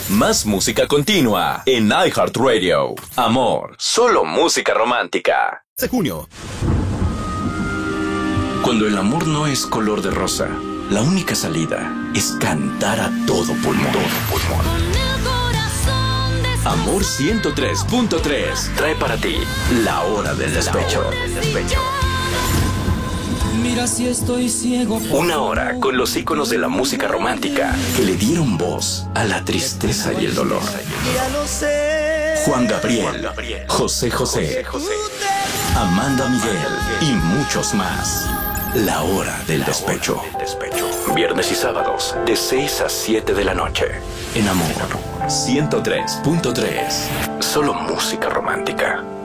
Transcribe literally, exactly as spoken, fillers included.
Más música continua en iHeartRadio. Amor, solo música romántica. De junio. Cuando el amor no es color de rosa, la única salida es cantar a todo pulmón. Todo pulmón. Amor ciento tres punto tres trae para ti La Hora del Despecho. Mira si estoy ciego. Una hora con los íconos de la música romántica que le dieron voz a la tristeza y el dolor. Juan Gabriel, José José, Amanda Miguel y muchos más. La Hora del Despecho. Viernes y sábados de seis a siete de la noche. En Amor ciento tres punto tres. Solo música romántica.